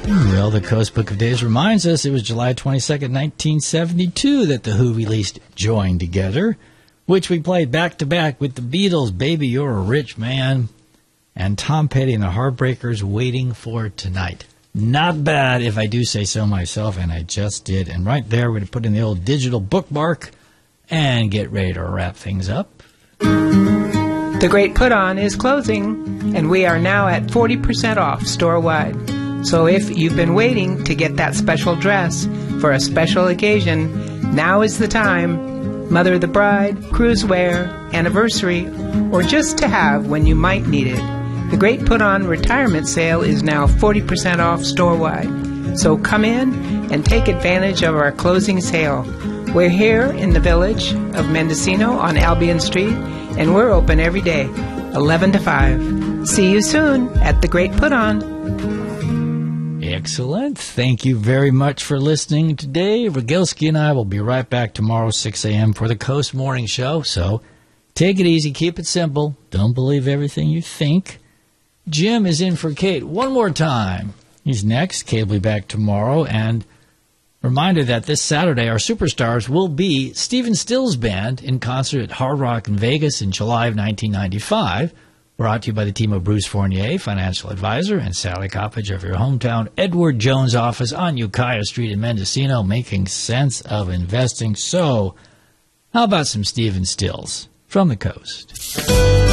Well, the Coast Book of Days reminds us it was July 22nd, 1972 that the Who released Join Together, which we played back-to-back with the Beatles' Baby You're a Rich Man and Tom Petty and the Heartbreakers' Waiting for Tonight. Not bad, if I do say so myself, and I just did. And right there, we're going to put in the old digital bookmark and get ready to wrap things up. The Great Put-On is closing, and we are now at 40% off store-wide. So if you've been waiting to get that special dress for a special occasion, now is the time. Mother of the bride, cruise wear, anniversary, or just to have when you might need it. The Great Put-On retirement sale is now 40% off store-wide. So come in and take advantage of our closing sale. We're here in the village of Mendocino on Albion Street, and we're open every day, 11 to 5. See you soon at The Great Put-On. Excellent. Thank you very much for listening today. Rogalski and I will be right back tomorrow, 6 a.m. for the Coast Morning Show. So take it easy. Keep it simple. Don't believe everything you think. Jim is in for Kate one more time. He's next. Kate will be back tomorrow. And reminder that this Saturday, our superstars will be Stephen Stills Band in concert at Hard Rock in Vegas in July of 1995. Brought to you by the team of Bruce Fournier, financial advisor, and Sally Coppage of your hometown Edward Jones office on Ukiah Street in Mendocino, making sense of investing. So, how about some Stephen Stills from the coast?